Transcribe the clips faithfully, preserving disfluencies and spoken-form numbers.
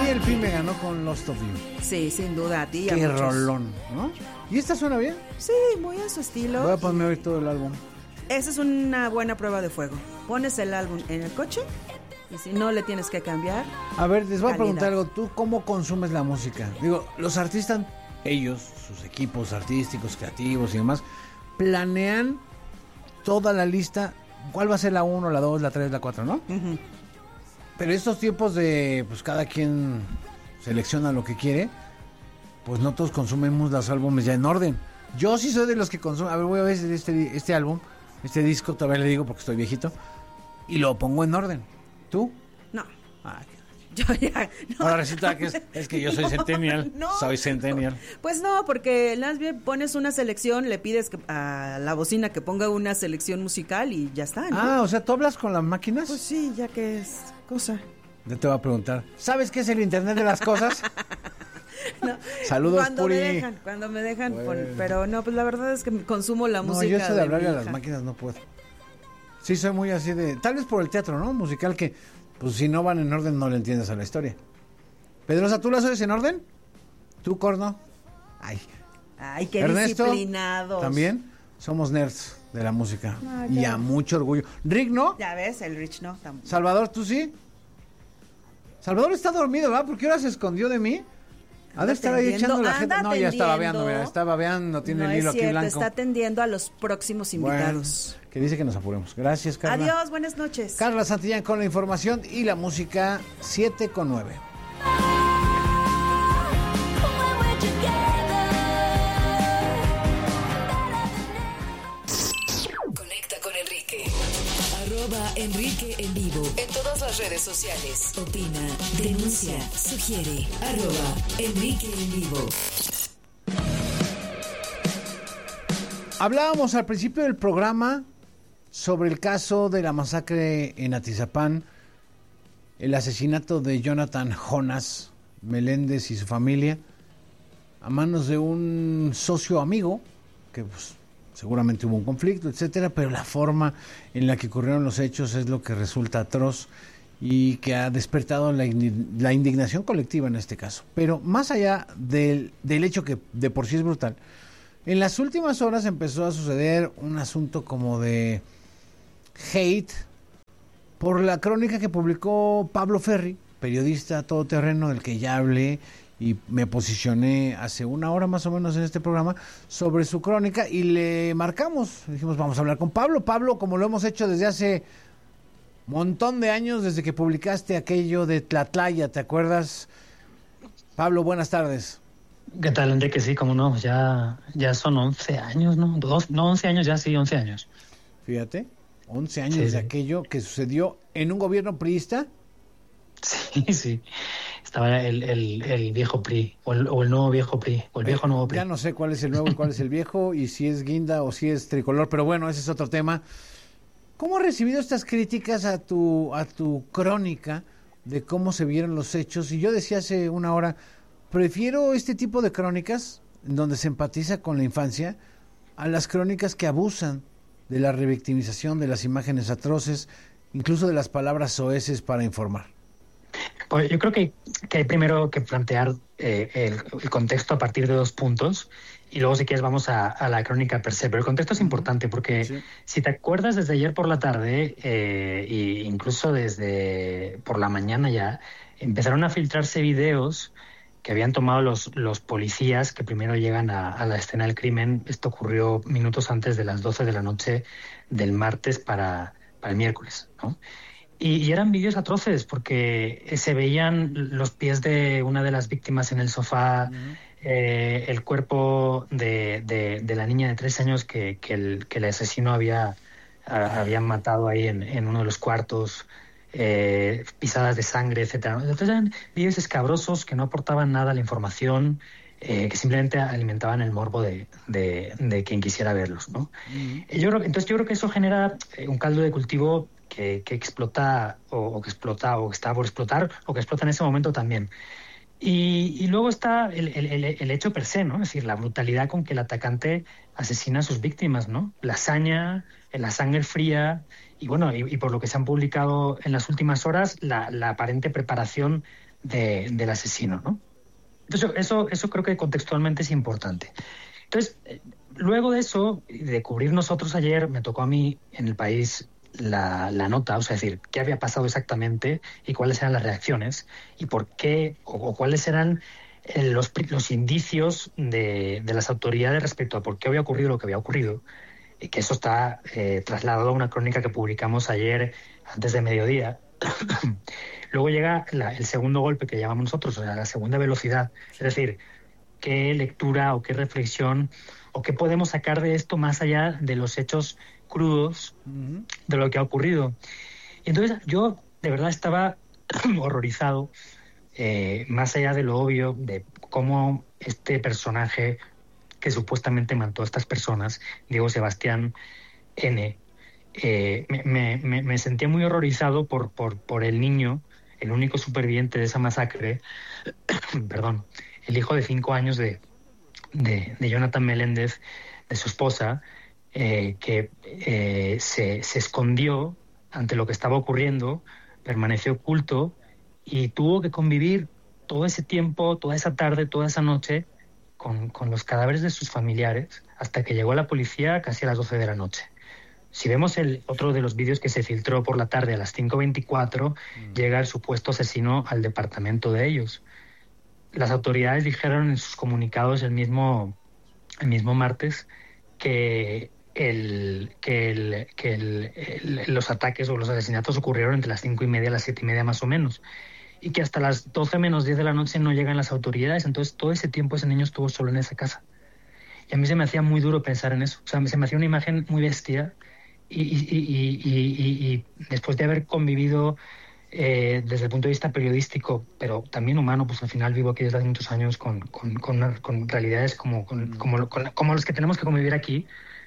el P me ganó con Lost of You. Sí, sin duda, a ti. Qué rolón, ¿no? ¿Y esta suena bien? Sí, muy a su estilo. Voy a ponerme a oír todo el álbum. Esa es una buena prueba de fuego. Pones el álbum en el coche y si no le tienes que cambiar. A ver, les voy calidad. a preguntar algo. ¿Tú cómo consumes la música? Digo, los artistas, ellos, sus equipos artísticos, creativos y demás, planean toda la lista. ¿Cuál va a ser la uno, la dos, la tres, la cuatro, no? Uh-huh. Pero estos tiempos de, pues cada quien selecciona lo que quiere, pues no todos consumimos los álbumes ya en orden. Yo sí soy de los que consumen. A ver, voy a ver este, este álbum, este disco, todavía le digo porque estoy viejito, y lo pongo en orden. ¿Tú? No. Ah, yo ya. No. Ahora resulta que es, es que yo soy centennial. No, soy centennial. Pues no, porque más bien pones una selección, le pides que, a la bocina que ponga una selección musical y ya está, ¿no? Ah, o sea, ¿tú hablas con las máquinas? Pues sí, ya que es cosa. Yo te voy a preguntar, ¿sabes qué es el Internet de las cosas? No. Saludos, cuando Puri. me dejan, cuando me dejan, bueno. pon, pero no, pues la verdad es que consumo la no, música. No, yo eso de, de hablarle a las hija. máquinas no puedo. Sí, soy muy así de, tal vez por el teatro, ¿no? Musical que, pues si no van en orden no le entiendes a la historia. Pedrosa, ¿tú las oyes en orden? ¿Tú, Corno? Ay. Ay, qué Ernesto, disciplinados. También somos nerds de la música. Ah, y a mucho orgullo. Rick, ¿no? Ya ves, el Rich no. Tampoco. Salvador, ¿tú sí? Salvador está dormido, ¿verdad? ¿Por qué ahora se escondió de mí? Ha de estar ahí echando la gente. No, ya está babeando, mira, está babeando, tiene no el hilo es cierto, aquí blanco. Está atendiendo a los próximos invitados. Bueno, que dice que nos apuremos. Gracias, Carla. Adiós, buenas noches. Carla Santillán con la información y la música siete con nueve. Conecta con Enrique. Arroba Enrique en vivo. En todas las redes sociales. Opina, denuncia, sugiere. Arroba Enrique en vivo. Hablábamos al principio del programa sobre el caso de la masacre en Atizapán, el asesinato de Jonathan Jonas Meléndez y su familia a manos de un socio amigo, que pues, seguramente hubo un conflicto, etcétera, pero la forma en la que ocurrieron los hechos es lo que resulta atroz y que ha despertado la, la indignación colectiva en este caso. Pero más allá del, del hecho que de por sí es brutal, en las últimas horas empezó a suceder un asunto como de hate por la crónica que publicó Pablo Ferri, periodista todoterreno del que ya hablé y me posicioné hace una hora más o menos en este programa sobre su crónica y le marcamos, dijimos vamos a hablar con Pablo. Pablo, como lo hemos hecho desde hace un montón de años, desde que publicaste aquello de Tlatlaya, ¿te acuerdas? Pablo, buenas tardes. ¿Qué tal, Enrique? Sí, cómo no, ya, ya son once años, ¿no? Dos, no, once años ya, sí, once años. Fíjate, once años sí, de sí. aquello que sucedió en un gobierno priista. Sí, sí, estaba el, el, el viejo P R I, o el, o el nuevo viejo P R I, o el viejo nuevo P R I. Ya no sé cuál es el nuevo y cuál es el viejo, y si es guinda o si es tricolor, pero bueno, ese es otro tema. ¿Cómo has recibido estas críticas a tu, a tu crónica de cómo se vieron los hechos? Y yo decía hace una hora, prefiero este tipo de crónicas, en donde se empatiza con la infancia, a las crónicas que abusan de la revictimización, de las imágenes atroces, incluso de las palabras soeces para informar. Pues yo creo que, que hay primero que plantear eh, el, el contexto a partir de dos puntos y luego si quieres vamos a, a la crónica per se. Pero el contexto es importante porque sí. Si te acuerdas desde ayer por la tarde eh, e incluso desde por la mañana ya empezaron a filtrarse videos que habían tomado los, los policías que primero llegan a, a la escena del crimen. Esto ocurrió minutos antes de las doce de la noche del martes para, para el miércoles, ¿no? Y, y eran vídeos atroces porque se veían los pies de una de las víctimas en el sofá, uh-huh. eh, el cuerpo de, de, de la niña de tres años que, que, el, que el asesino había, a, había matado ahí en, en uno de los cuartos, eh, pisadas de sangre, etcétera. Entonces eran vídeos escabrosos que no aportaban nada a la información, eh, que simplemente alimentaban el morbo de, de, de quien quisiera verlos, ¿no? Uh-huh. Yo creo, entonces yo creo que eso genera un caldo de cultivo Que, que explota o, o que explota o que está por explotar o que explota en ese momento también. Y, y luego está el, el, el hecho per se, ¿no? Es decir, la brutalidad con que el atacante asesina a sus víctimas, ¿no? La hazaña, la sangre fría y bueno, y, y por lo que se han publicado en las últimas horas, la, la aparente preparación de, del asesino, ¿no? Entonces, eso, eso creo que contextualmente es importante. Entonces, luego de eso, de cubrir nosotros ayer, me tocó a mí en El País la, la nota, o sea, es decir, qué había pasado exactamente y cuáles eran las reacciones y por qué, o, o cuáles eran los, los indicios de, de las autoridades respecto a por qué había ocurrido lo que había ocurrido. Y que eso está eh, trasladado a una crónica que publicamos ayer antes de mediodía. Luego llega la, el segundo golpe que llamamos nosotros, o sea, la segunda velocidad. Es decir, qué lectura o qué reflexión o qué podemos sacar de esto más allá de los hechos crudos uh-huh. de lo que ha ocurrido. Y entonces yo de verdad estaba horrorizado, eh, más allá de lo obvio, de cómo este personaje que supuestamente mató a estas personas, Diego Sebastián N., eh, me, me, me sentía muy horrorizado por, por, por el niño, el único superviviente de esa masacre, perdón, el hijo de cinco años de, de, de Jonathan Meléndez, de su esposa, eh, que eh, se, se escondió ante lo que estaba ocurriendo, permaneció oculto y tuvo que convivir todo ese tiempo, toda esa tarde, toda esa noche, Con, con los cadáveres de sus familiares hasta que llegó la policía casi a las doce de la noche. Si vemos el otro de los vídeos que se filtró por la tarde a las cinco veinticuatro, mm. llega el supuesto asesino al departamento de ellos. Las autoridades dijeron en sus comunicados el mismo, el mismo martes que, el, que, el, que el, el, los ataques o los asesinatos ocurrieron entre las cinco y media y las siete y media más o menos. Y que hasta las doce menos diez de la noche no llegan las autoridades. Entonces todo ese tiempo ese niño estuvo solo en esa casa. Y a mí se me hacía muy duro pensar en eso. O sea, se me hacía una imagen muy bestia. Y, y, y, y, y, y después de haber convivido eh, desde el punto de vista periodístico, pero también humano, pues al final vivo aquí desde hace muchos años con, con, con, con realidades como, con, como, con, como los que tenemos que convivir aquí,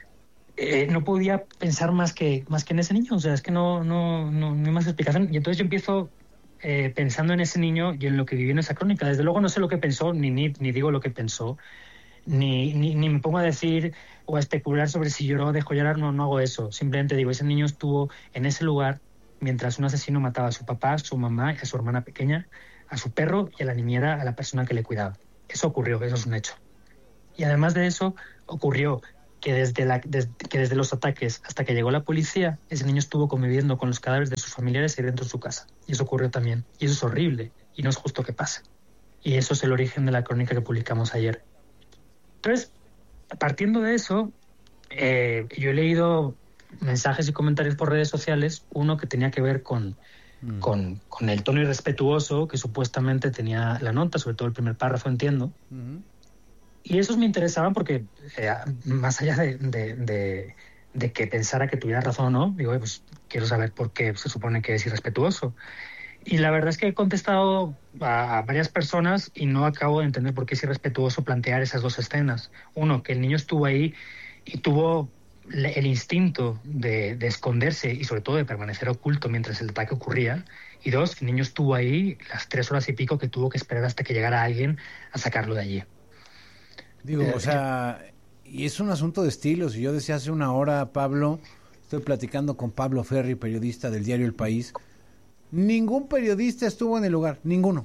eh, no podía pensar más que, más que en ese niño. O sea, es que no, no, no, no hay más explicación. Y entonces yo empiezo... Eh, pensando en ese niño y en lo que vivió en esa crónica. Desde luego no sé lo que pensó, ni, ni, ni digo lo que pensó, ni, ni, ni me pongo a decir o a especular sobre si lloró o dejó llorar, no, no hago eso. Simplemente digo, ese niño estuvo en ese lugar mientras un asesino mataba a su papá, a su mamá y a su hermana pequeña, a su perro y a la niñera, a la persona que le cuidaba. Eso ocurrió, eso es un hecho. Y además de eso, ocurrió que desde, la, desde, que desde los ataques hasta que llegó la policía, ese niño estuvo conviviendo con los cadáveres de sus familiares ahí dentro de su casa. Y eso ocurrió también. Y eso es horrible. Y no es justo que pase. Y eso es el origen de la crónica que publicamos ayer. Entonces, partiendo de eso, eh, yo he leído mensajes y comentarios por redes sociales. Uno que tenía que ver con, mm. con, con el tono irrespetuoso que supuestamente tenía la nota, sobre todo el primer párrafo, entiendo. Mm. Y esos me interesaban porque, eh, más allá de, de, de, de que pensara que tuviera razón o no, digo, pues quiero saber por qué se supone que es irrespetuoso. Y la verdad es que he contestado a, a varias personas y no acabo de entender por qué es irrespetuoso plantear esas dos escenas. Uno, que el niño estuvo ahí y tuvo el instinto de, de esconderse y sobre todo de permanecer oculto mientras el ataque ocurría. Y dos, que el niño estuvo ahí las tres horas y pico que tuvo que esperar hasta que llegara alguien a sacarlo de allí. Digo, o sea, y es un asunto de estilos. Y yo decía hace una hora, Pablo, estoy platicando con Pablo Ferri, periodista del diario El País. Ningún periodista estuvo en el lugar, ninguno.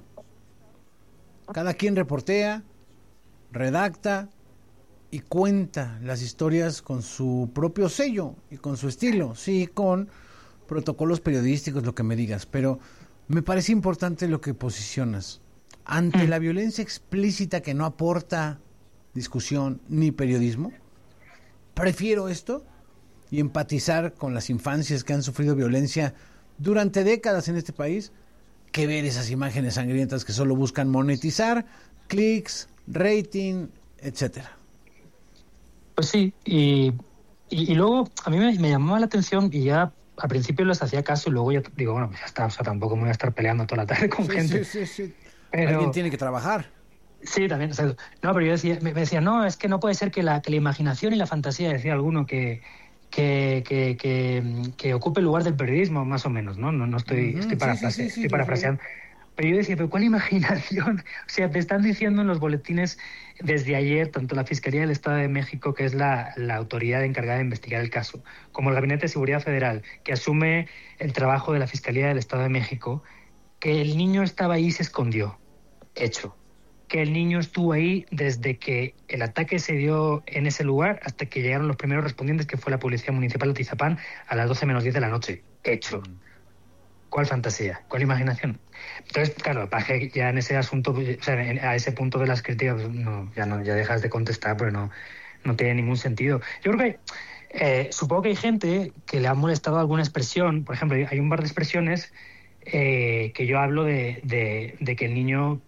Cada quien reportea, redacta y cuenta las historias con su propio sello y con su estilo. Sí, con protocolos periodísticos, lo que me digas. Pero me parece importante lo que posicionas. Ante la violencia explícita que no aporta discusión ni periodismo, prefiero esto y empatizar con las infancias que han sufrido violencia durante décadas en este país que ver esas imágenes sangrientas que solo buscan monetizar, clics, rating, etcétera. Pues sí, y, y, y luego a mí me, me llamaba la atención y ya al principio les hacía caso y luego ya digo, bueno, pues ya está, o sea, tampoco me voy a estar peleando toda la tarde con sí, gente. Sí, sí, sí. Pero alguien tiene que trabajar. Sí, también. O sea, no, pero yo decía, me decía, no, es que no puede ser que la, que la imaginación y la fantasía, decía alguno, que, que, que, que, que ocupe el lugar del periodismo, más o menos, ¿no? No, no estoy, uh-huh. estoy, parafrase, sí, sí, sí, estoy sí, parafraseando. Sí. Pero yo decía, ¿pero cuál imaginación? O sea, te están diciendo en los boletines desde ayer, tanto la Fiscalía del Estado de México, que es la, la autoridad encargada de investigar el caso, como el Gabinete de Seguridad Federal, que asume el trabajo de la Fiscalía del Estado de México, que el niño estaba ahí y se escondió. Hecho. Que el niño estuvo ahí desde que el ataque se dio en ese lugar hasta que llegaron los primeros respondientes, que fue la Policía Municipal de Atizapán, a las doce menos diez de la noche. Hecho. ¿Cuál fantasía? ¿Cuál imaginación? Entonces, claro, Page ya en ese asunto, o sea, a ese punto de las críticas, no, ya no, ya dejas de contestar, porque no, no tiene ningún sentido. Yo creo que, eh, supongo que hay gente que le ha molestado alguna expresión. Por ejemplo, hay un par de expresiones eh, que yo hablo de, de, de que el niño...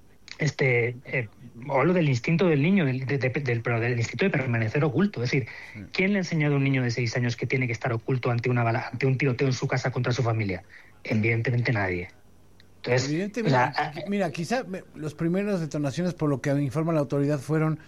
este eh, o hablo del instinto del niño, del, de, de, del, pero del instinto de permanecer oculto. Es decir, ¿quién le ha enseñado a un niño de seis años que tiene que estar oculto ante una bala, ante un tiroteo en su casa contra su familia? Evidentemente nadie. Entonces, Evidentemente, la, mira, quizá los primeros detonaciones, por lo que informa la autoridad, fueron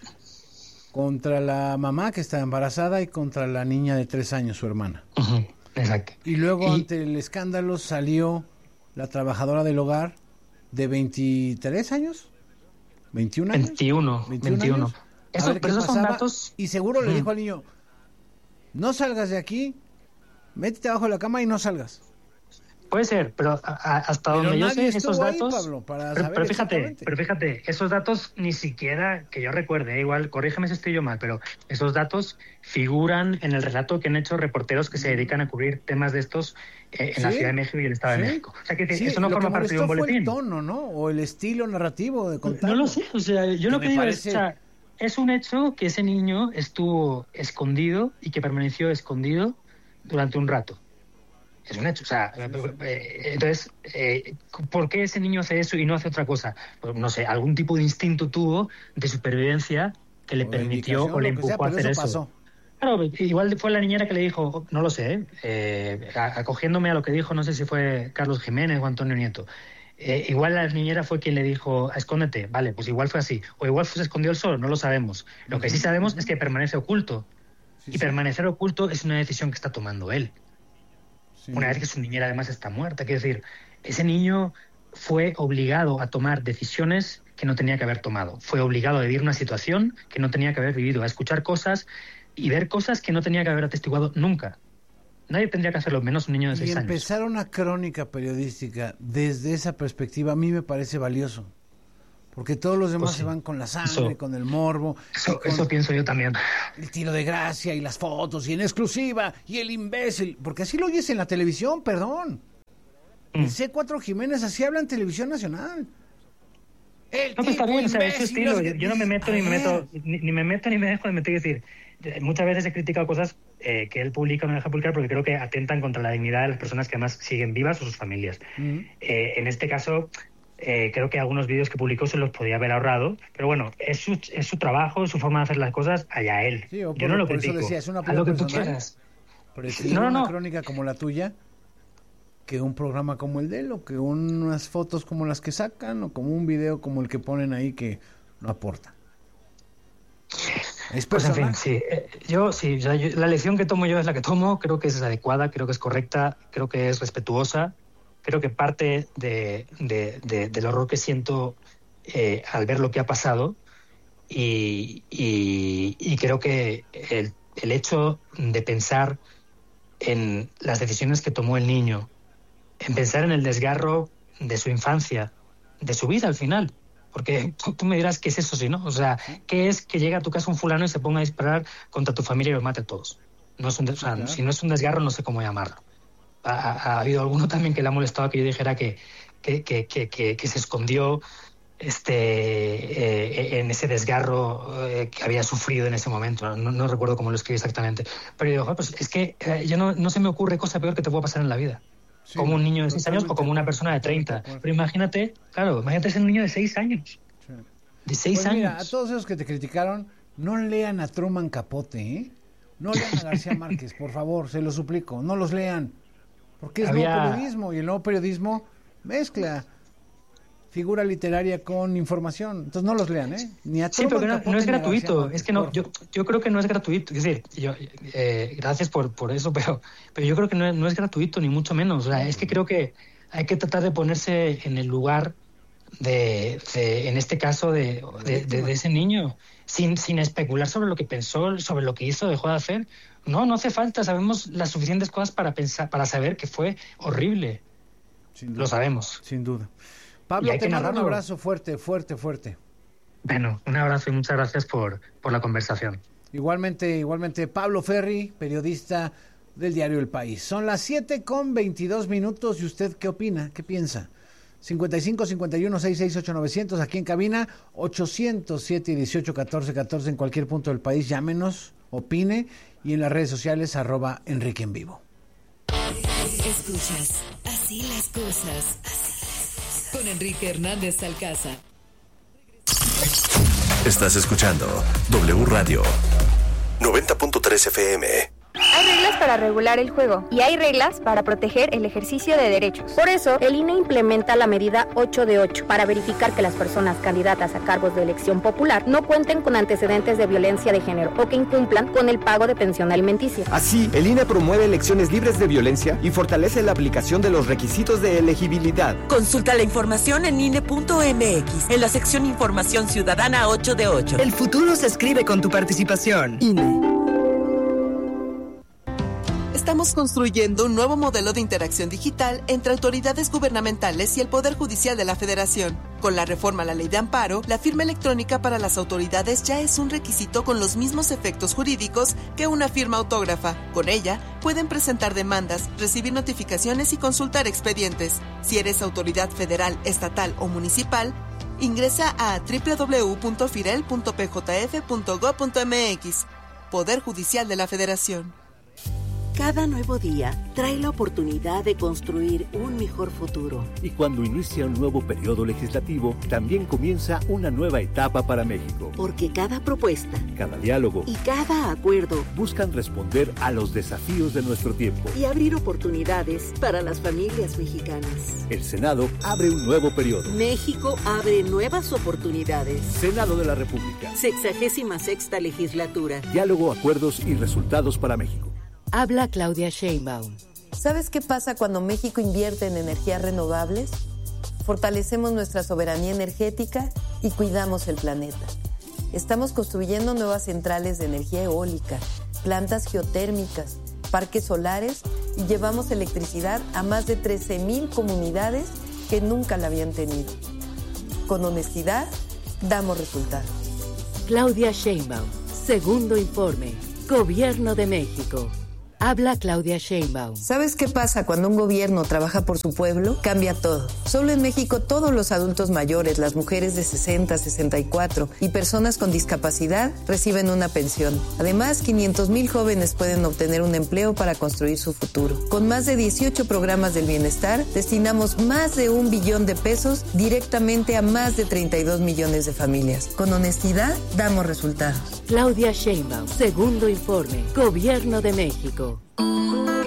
contra la mamá que estaba embarazada y contra la niña de tres años, su hermana. Uh-huh, exacto. Y luego, y... ante el escándalo, salió la trabajadora del hogar de veintitrés años, veintiún años. veintiuno, veintiuno. Años, Eso, pero esos son datos... Y seguro le dijo al niño, no salgas de aquí, métete abajo de la cama y no salgas. Puede ser, pero a, a, hasta pero donde yo sé esos datos... Ahí, Pablo, para pero, saber pero fíjate, pero fíjate, esos datos ni siquiera, que yo recuerde, igual, corrígeme si estoy yo mal, pero esos datos figuran en el relato que han hecho reporteros que se dedican a cubrir temas de estos eh, en ¿Sí? la Ciudad de México y el Estado ¿Sí? de México. O sea, que sí, eso no forma parte de un boletín. Fue el tono, ¿no? O el estilo narrativo de contar. No lo sé, o sea, yo que lo que digo parece... es, o sea, es un hecho que ese niño estuvo escondido y que permaneció escondido durante un rato. Es un hecho, o sea, eh, entonces, eh, ¿por qué ese niño hace eso y no hace otra cosa? Pues no sé, algún tipo de instinto tuvo de supervivencia que le permitió o le empujó a hacer eso. Pasó. Claro, igual fue la niñera que le dijo, no lo sé, eh, acogiéndome a lo que dijo, no sé si fue Carlos Jiménez o Antonio Nieto, eh, igual la niñera fue quien le dijo, escóndete, vale, pues igual fue así, o igual se escondió el sol, no lo sabemos. Lo que sí sabemos es que permanece oculto, sí, y sí. Permanecer oculto es una decisión que está tomando él. Sí. Una vez que su niñera además está muerta, quiero decir, ese niño fue obligado a tomar decisiones que no tenía que haber tomado, fue obligado a vivir una situación que no tenía que haber vivido, a escuchar cosas y ver cosas que no tenía que haber atestiguado nunca. Nadie tendría que hacerlo, menos un niño de seis años. Y empezar una crónica periodística desde esa perspectiva a mí me parece valioso. Porque todos los demás pues sí. se van con la sangre, eso, con el morbo. Eso, con eso pienso yo también. El tiro de gracia y las fotos y en exclusiva y el imbécil. Porque así lo oyes en la televisión, perdón. Mm. El C cuatro Jiménez así habla en Televisión Nacional. El no, pues está bien, o sea, es su estilo. Yo, yo no me meto ni me meto, ni, ni me meto ni me dejo de meter. Es decir, muchas veces he criticado cosas eh, que él publica o no deja publicar porque creo que atentan contra la dignidad de las personas que además siguen vivas o sus familias. Mm. Eh, en este caso... Eh, creo que algunos vídeos que publicó se los podía haber ahorrado, pero bueno, es su, es su trabajo, es su forma de hacer las cosas, allá él. Sí, por, yo no lo por critico. Eso decía, es una a lo que personal, tú quieras. Pero es no, no, una no. crónica como la tuya, que un programa como el de él, o que unas fotos como las que sacan, o como un video como el que ponen ahí que no aporta. ¿Es pues en fin, sí. Eh, yo sí, yo, yo, la lección que tomo yo es la que tomo, creo que es adecuada, creo que es correcta, creo que es respetuosa. Creo que parte de, de, de, del horror que siento eh, al ver lo que ha pasado y, y, y creo que el, el hecho de pensar en las decisiones que tomó el niño, en pensar en el desgarro de su infancia, de su vida al final, porque tú, tú me dirás qué es eso, si no, o sea, qué es que llegue a tu casa un fulano y se ponga a disparar contra tu familia y los mate a todos. No es un, o sea, claro. Si no es un desgarro, no sé cómo llamarlo. Ha, ha habido alguno también que le ha molestado que yo dijera que, que, que, que, que, que se escondió este, eh, en ese desgarro eh, que había sufrido en ese momento. No, no recuerdo cómo lo escribí exactamente. Pero yo digo, pues es que eh, yo no, no se me ocurre cosa peor que te pueda pasar en la vida. Sí, como un niño de seis años o como una persona de treinta. Pero imagínate, claro, imagínate ser un niño de seis años. Sí. De seis pues años. Mira, a todos esos que te criticaron, no lean a Truman Capote, ¿eh? No lean a García Márquez, por favor, se lo suplico. No los lean. Porque es Había... nuevo periodismo y el nuevo periodismo mezcla figura literaria con información. Entonces no los lean, ¿eh? Ni a sí, pero no, no es gratuito. Es que no, yo, yo creo que no es gratuito. Es decir, yo, eh, gracias por, por eso, pero, pero yo creo que no es, no es gratuito, ni mucho menos. O sea, es que creo que hay que tratar de ponerse en el lugar de, de en este caso, de, de, de, de ese niño, sin, sin especular sobre lo que pensó, sobre lo que hizo, dejó de hacer. No, no hace falta. Sabemos las suficientes cosas para pensar, para saber que fue horrible. Lo sabemos. Sin duda. Pablo, te mando un abrazo fuerte, fuerte, fuerte. Bueno, un abrazo y muchas gracias por, por la conversación. Igualmente, igualmente, Pablo Ferri, periodista del diario El País. Son las siete con veintidós minutos. ¿Y usted qué opina? ¿Qué piensa? cincuenta y cinco, cincuenta y uno, sesenta y seis, ocho, novecientos, aquí en cabina, ochocientos siete, dieciocho, catorce, catorce, en cualquier punto del país. Llámenos, opine, y en las redes sociales, arroba Enrique en Vivo. Escuchas Así las Cosas con Enrique Hernández Alcázar. Estás escuchando W Radio noventa punto tres F M. Hay reglas para regular el juego y hay reglas para proteger el ejercicio de derechos. Por eso, el I N E implementa la medida ocho de ocho para verificar que las personas candidatas a cargos de elección popular no cuenten con antecedentes de violencia de género o que incumplan con el pago de pensión alimenticia. Así, el I N E promueve elecciones libres de violencia y fortalece la aplicación de los requisitos de elegibilidad. Consulta la información en I N E punto M X, en la sección Información Ciudadana ocho de ocho. El futuro se escribe con tu participación. I N E. Estamos construyendo un nuevo modelo de interacción digital entre autoridades gubernamentales y el Poder Judicial de la Federación. Con la reforma a la Ley de Amparo, la firma electrónica para las autoridades ya es un requisito con los mismos efectos jurídicos que una firma autógrafa. Con ella, pueden presentar demandas, recibir notificaciones y consultar expedientes. Si eres autoridad federal, estatal o municipal, ingresa a doble u doble u doble u punto firel punto p j f punto gob punto m x. Poder Judicial de la Federación. Cada nuevo día trae la oportunidad de construir un mejor futuro. Y cuando inicia un nuevo periodo legislativo, también comienza una nueva etapa para México. Porque cada propuesta, cada diálogo y cada acuerdo buscan responder a los desafíos de nuestro tiempo y abrir oportunidades para las familias mexicanas. El Senado abre un nuevo periodo. México abre nuevas oportunidades. Senado de la República. Sexagésima sexta legislatura. Diálogo, acuerdos y resultados para México. Habla Claudia Sheinbaum. ¿Sabes qué pasa cuando México invierte en energías renovables? Fortalecemos nuestra soberanía energética y cuidamos el planeta. Estamos construyendo nuevas centrales de energía eólica, plantas geotérmicas, parques solares y llevamos electricidad a más de trece mil comunidades que nunca la habían tenido. Con honestidad, damos resultados. Claudia Sheinbaum, segundo informe, Gobierno de México. Habla Claudia Sheinbaum. ¿Sabes qué pasa cuando un gobierno trabaja por su pueblo? Cambia todo. Solo en México todos los adultos mayores, las mujeres de sesenta, sesenta y cuatro y personas con discapacidad reciben una pensión. Además, quinientos mil jóvenes pueden obtener un empleo para construir su futuro. Con más de dieciocho programas del bienestar, destinamos más de un billón de pesos directamente a más de treinta y dos millones de familias. Con honestidad, damos resultados. Claudia Sheinbaum, segundo informe, Gobierno de México.